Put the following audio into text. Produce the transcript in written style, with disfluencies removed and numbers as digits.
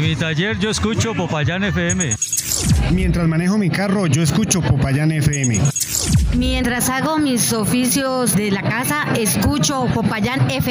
En mi taller yo escucho Popayán FM. Mientras manejo mi carro, yo escucho Popayán FM. Mientras hago mis oficios de la casa, escucho Popayán FM.